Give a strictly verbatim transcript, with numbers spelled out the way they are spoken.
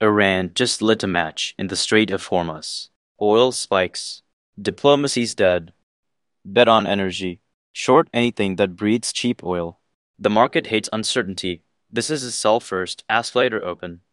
Iran just lit a match in the Strait of Hormuz. Oil spikes. Diplomacy's dead. Bet on energy. Short anything that breeds cheap oil. The market hates uncertainty. This is a sell first, ask later open.